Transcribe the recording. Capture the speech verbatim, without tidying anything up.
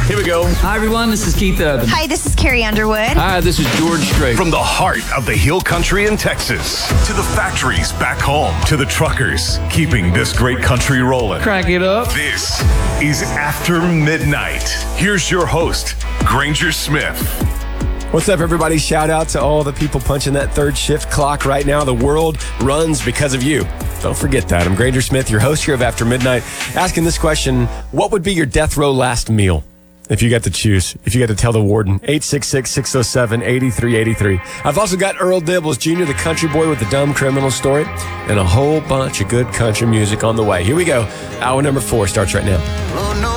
Here we go. Hi, everyone. This is Keith Urban. Hi, this is Carrie Underwood. Hi, this is George Strait. From the heart of the Hill Country in Texas to the factories back home to the truckers keeping this great country rolling. Crank it up. This is After Midnight. Here's your host, Granger Smith. What's up, everybody? Shout out to all the people punching that third shift clock right now. The world runs because of you. Don't forget that. I'm Granger Smith, your host here of After Midnight, asking this question: what would be your death row last meal? If you got to choose, if you got to tell the warden, eight six six, six oh seven, eight three eight three. I've also got Earl Dibbles Junior, the country boy with the dumb criminal story, and a whole bunch of good country music on the way. Here we go. Hour number four starts right now. Oh, no.